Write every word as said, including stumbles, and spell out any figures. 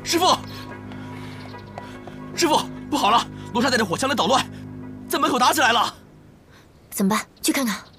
师傅，师傅，不好了！罗刹带着火枪来捣乱，在门口打起来了。 怎么办？去看看。